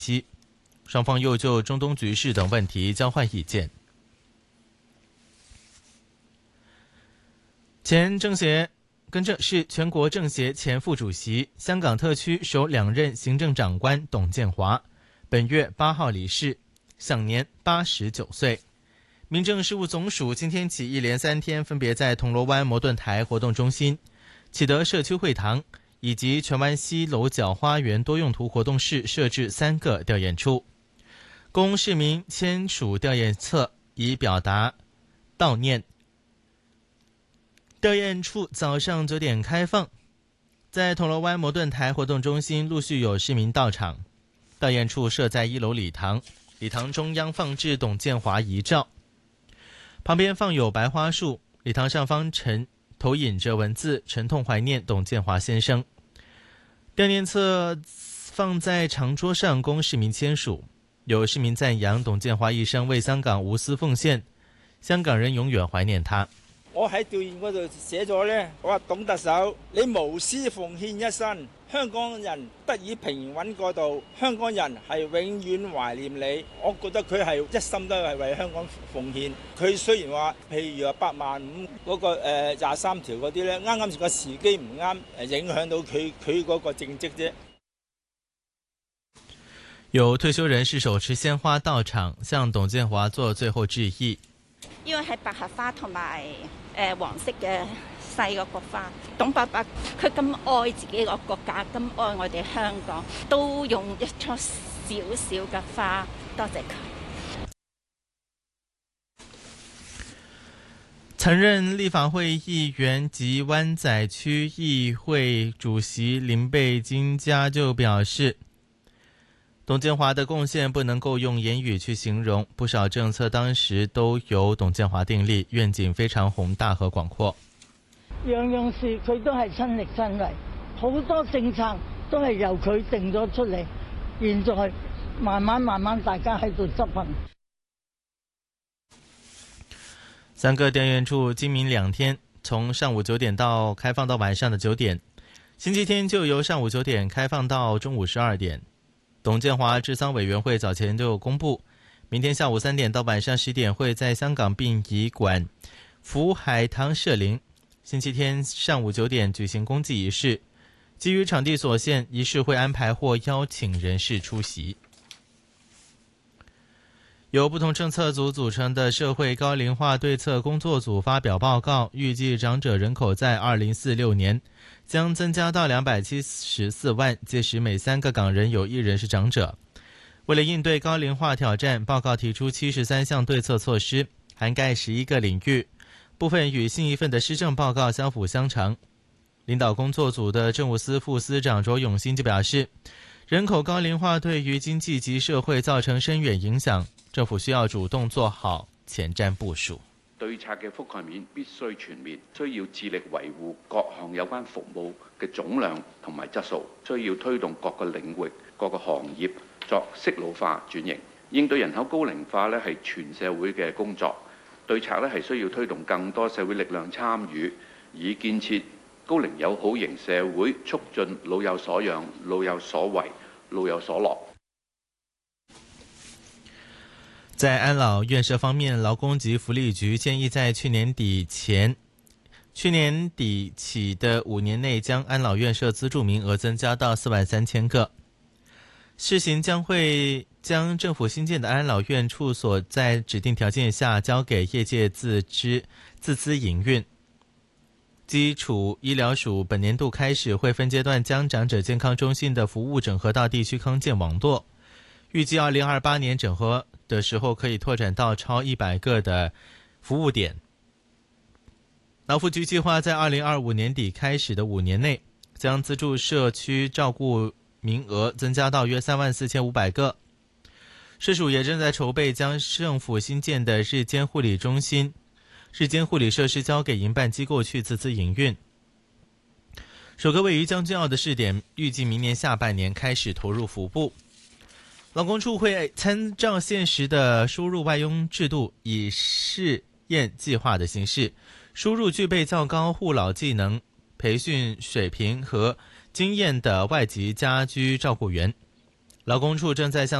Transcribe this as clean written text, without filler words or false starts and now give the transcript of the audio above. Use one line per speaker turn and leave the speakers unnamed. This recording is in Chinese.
期，双方又就中东局势等问题交换意见。是全国政协前副主席、香港特区首2任行政长官董建华，本月8号离世，享年89岁。民政事务总署今天起一连3天，分别在铜锣湾摩顿台活动中心、启德社区会堂以及荃湾西楼角花园多用途活动室设置3个吊唁处，供市民签署吊唁册，以表达悼念。吊唁处早上9点开放，在铜锣湾摩顿台活动中心陆续有市民到场。吊唁处设在1楼礼堂，礼堂中央放置董建华遗照，旁边放有白花树，礼堂上方投影着文字“沉痛怀念董建华先生”。吊唁册放在长桌上供市民签署，有市民赞扬董建华一生為香港無私奉獻，香港人永遠懷念他。
我喺吊唁嗰度寫咗呢，我話董特首，你無私奉獻一生，香港人得以平穩過渡，香港人係永遠懷念你。我覺得佢係一心都係為香港奉獻。佢雖然話，譬如話85000嗰個23條嗰啲呢，啱啱個時機唔啱，影響到佢嗰個政績啫。
有退休人士手持鮮花到場，向董建華做最後致意。
因為係百合花同埋黃色嘅細個國花，董伯伯佢咁愛自己個國家，咁愛我哋香港，都用一束小小嘅花，多謝佢。
曾任立法會議員及灣仔區議會主席林貝金嘉就表示，董建華的貢獻不能夠用言語去形容，不少政策當時都由董建華訂立，願景非常宏大和廣闊。
樣樣事佢都係親力親為，好多政策都係由佢定咗出嚟，現在慢慢大家喺度執行。
3個吊唁處今明2天，從上午9點到開放到晚上的9點，星期天就由上午9點開放到中午12點。董建華治喪委員會早前就公布，明天下午3點到晚上10點會在香港殯儀館福海堂設靈，星期天上午9點舉行公祭儀式。基於場地所限，儀式會安排或邀請人士出席。由不同政策組組成的社會高齡化對策工作組發表報告，預計長者人口在2046年將增加到274萬，屆時每3個港人有1人是長者。為了應對高齡化挑戰，報告提出73項對策措施，涵蓋11個領域，部分與新一份的施政報告相輔相成。領導工作組的政務司副司長卓永新就表示，人口高齡化對於經濟及社會造成深遠影響，政府需要主動做好前瞻部署。
對策嘅覆蓋面必須全面，需要致力維護各項有關服務嘅總量同埋質素，需要推動各個領域、各個行業作適老化轉型，應對人口高齡化咧係全社會嘅工作。對策咧係需要推動更多社會力量參與，以建設高齡友好型社會，促進老有所養、老有所為、老有所樂。
在安老院舍方面，勞工及福利局建議在去年底起的5年內，將安老院舍資助名額增加到43000個。試行將會將政府新建的安老院處所在指定條件下交給業界自資營運。基礎醫療署本年度開始會分階段將長者健康中心的服務整合到地區康健網絡，預計2028年整合的時候可以拓展到超100個的服務點。勞福局計劃在2025年底開始的5年內，將資助社區照顧名額增加到約34500個。社署也正在籌備將政府新建的日間護理中心、日間護理設施交給營辦機構去自資營運。首個位於將軍澳的試點，預計明年下半年開始投入服務。勞工處會參照現時的輸入外傭制度，以試驗計劃的形式，輸入具備較高護老技能、培訓水平和經驗的外籍家居照顧員。 勞工處正在向